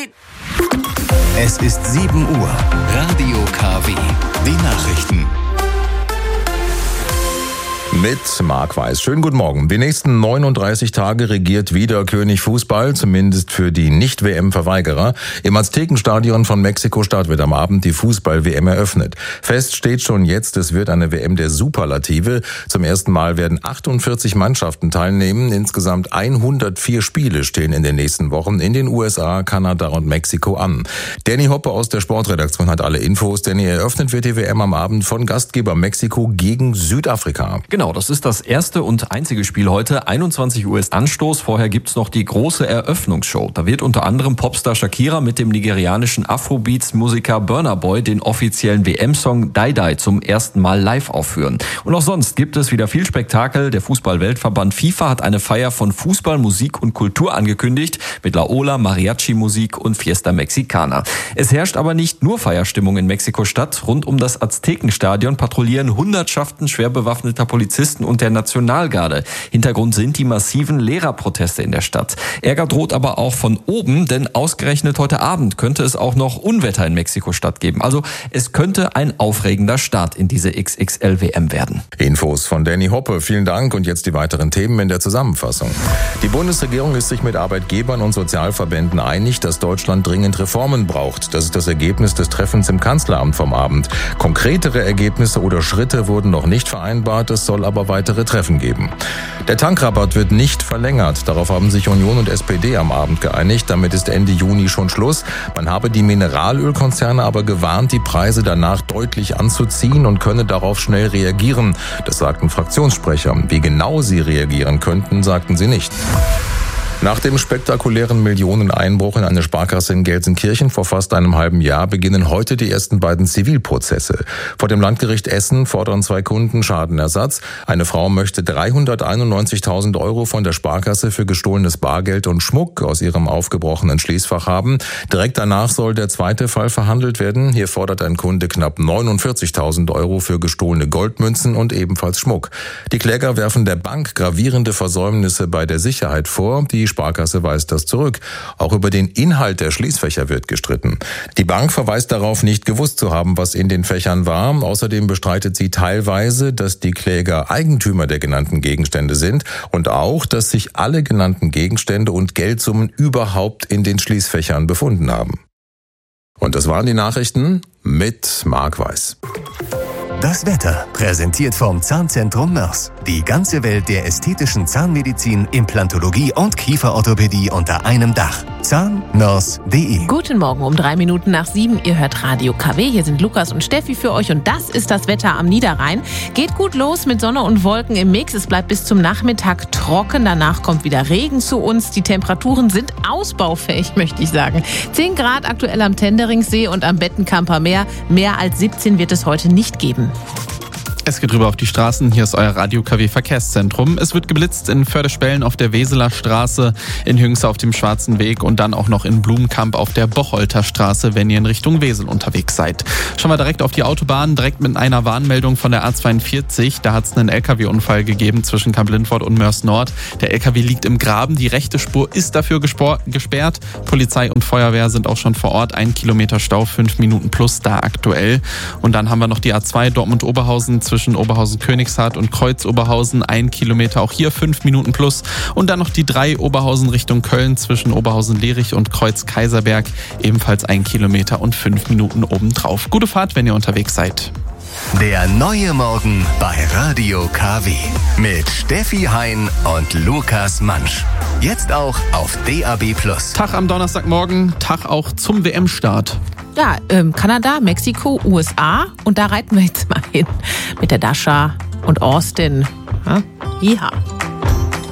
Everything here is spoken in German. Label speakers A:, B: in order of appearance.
A: Berlin.
B: Es ist 7 Uhr. Radio KW. Die Nachrichten.
C: Mit Marc Weiß. Schönen guten Morgen. Die nächsten 39 Tage regiert wieder König Fußball, zumindest für die Nicht-WM-Verweigerer. Im Aztekenstadion von Mexiko-Stadt wird am Abend die Fußball-WM eröffnet. Fest steht schon jetzt, es wird eine WM der Superlative. Zum ersten Mal werden 48 Mannschaften teilnehmen. Insgesamt 104 Spiele stehen in den nächsten Wochen in den USA, Kanada und Mexiko an. Danny Hoppe aus der Sportredaktion hat alle Infos. Danny, eröffnet wird die WM am Abend von Gastgeber Mexiko gegen Südafrika.
D: Genau, das ist das erste und einzige Spiel heute. 21 Uhr ist Anstoß. Vorher gibt's noch die große Eröffnungsshow. Da wird unter anderem Popstar Shakira mit dem nigerianischen Afrobeats-Musiker Burna Boy den offiziellen WM-Song Die Die zum ersten Mal live aufführen. Und auch sonst gibt es wieder viel Spektakel. Der Fußball-Weltverband FIFA hat eine Feier von Fußball, Musik und Kultur angekündigt mit La Ola, Mariachi-Musik und Fiesta Mexicana. Es herrscht aber nicht nur Feierstimmung in Mexiko-Stadt. Rund um das Aztekenstadion patrouillieren Hundertschaften schwer bewaffneter Polizisten und der Nationalgarde. Hintergrund sind die massiven Lehrerproteste in der Stadt. Ärger droht aber auch von oben, denn ausgerechnet heute Abend könnte es auch noch Unwetter in Mexiko-Stadt geben. Also es könnte ein aufregender Start in diese XXL-WM werden.
C: Infos von Danny Hoppe. Vielen Dank und jetzt die weiteren Themen in der Zusammenfassung. Die Bundesregierung ist sich mit Arbeitgebern und Sozialverbänden einig, dass Deutschland dringend Reformen braucht. Das ist das Ergebnis des Treffens im Kanzleramt vom Abend. Konkretere Ergebnisse oder Schritte wurden noch nicht vereinbart. Es soll aber weitere Treffen geben. Der Tankrabatt wird nicht verlängert. Darauf haben sich Union und SPD am Abend geeinigt. Damit ist Ende Juni schon Schluss. Man habe die Mineralölkonzerne aber gewarnt, die Preise danach deutlich anzuziehen und könne darauf schnell reagieren. Das sagten Fraktionssprecher. Wie genau sie reagieren könnten, sagten sie nicht. Nach dem spektakulären Millioneneinbruch in eine Sparkasse in Gelsenkirchen vor fast einem halben Jahr beginnen heute die ersten beiden Zivilprozesse. Vor dem Landgericht Essen fordern 2 Kunden Schadenersatz. Eine Frau möchte 391.000 Euro von der Sparkasse für gestohlenes Bargeld und Schmuck aus ihrem aufgebrochenen Schließfach haben. Direkt danach soll der zweite Fall verhandelt werden. Hier fordert ein Kunde knapp 49.000 Euro für gestohlene Goldmünzen und ebenfalls Schmuck. Die Kläger werfen der Bank gravierende Versäumnisse bei der Sicherheit vor. Die Sparkasse weist das zurück. Auch über den Inhalt der Schließfächer wird gestritten. Die Bank verweist darauf, nicht gewusst zu haben, was in den Fächern war. Außerdem bestreitet sie teilweise, dass die Kläger Eigentümer der genannten Gegenstände sind und auch, dass sich alle genannten Gegenstände und Geldsummen überhaupt in den Schließfächern befunden haben. Und das waren die Nachrichten mit Marc Weiß.
B: Das Wetter, präsentiert vom Zahnzentrum Mörs. Die ganze Welt der ästhetischen Zahnmedizin, Implantologie und Kieferorthopädie unter einem Dach. zahnmörs.de.
E: Guten Morgen um 7:03. Ihr hört Radio KW. Hier sind Lukas und Steffi für euch und das ist das Wetter am Niederrhein. Geht gut los mit Sonne und Wolken im Mix. Es bleibt bis zum Nachmittag trocken. Danach kommt wieder Regen zu uns. Die Temperaturen sind ausbaufähig, möchte ich sagen. 10 Grad aktuell am Tenderingsee und am Bettenkamper Meer. Mehr als 17 wird es heute nicht geben.
F: Es geht rüber auf die Straßen. Hier ist euer Radio KW Verkehrszentrum. Es wird geblitzt in Förderspellen auf der Weseler Straße, in Hünxe auf dem Schwarzen Weg und dann auch noch in Blumenkamp auf der Bocholter Straße, wenn ihr in Richtung Wesel unterwegs seid. Schauen wir direkt auf die Autobahn, direkt mit einer Warnmeldung von der A42. Da hat es einen LKW-Unfall gegeben zwischen Kamp-Lindfort und Mörs Nord. Der LKW liegt im Graben, die rechte Spur ist dafür gesperrt. Polizei und Feuerwehr sind auch schon vor Ort. 1 Kilometer Stau, 5 Minuten plus da aktuell. Und dann haben wir noch die A2 Dortmund-Oberhausen zwischen Oberhausen-Königshardt und Kreuz-Oberhausen, 1 Kilometer, auch hier 5 Minuten plus. Und dann noch die 3 Oberhausen Richtung Köln zwischen Oberhausen-Lerich und Kreuz-Kaiserberg, ebenfalls 1 Kilometer und 5 Minuten obendrauf. Gute Fahrt, wenn ihr unterwegs seid.
B: Der neue Morgen bei Radio KW mit Steffi Hein und Lukas Mansch. Jetzt auch auf DAB+.
F: Tag am Donnerstagmorgen, Tag auch zum WM-Start.
E: Ja, Kanada, Mexiko, USA und da reiten wir jetzt mal hin mit der Dasha und Austin. Ja?